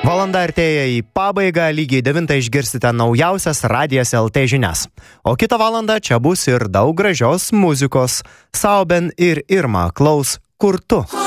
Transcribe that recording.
Valanda artėja į pabaigą, lygiai 9 išgirsite naujausias Radijas LT žinias. O kitą valandą čia bus ir daug gražios muzikos. Sauben ir Irma klaus Kur tu?